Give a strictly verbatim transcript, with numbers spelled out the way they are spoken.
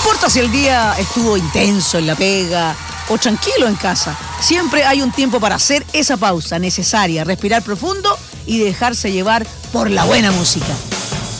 importa si el día estuvo intenso en la pega o tranquilo en casa, siempre hay un tiempo para hacer esa pausa necesaria, respirar profundo y dejarse llevar por la buena música.